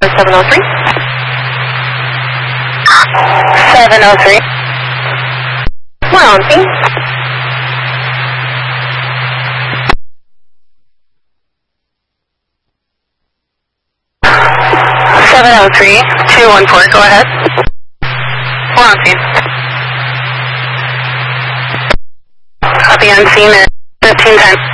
703. 703. We're on scene. 703, 214, go ahead. We're on scene. Copy on scene at 1510.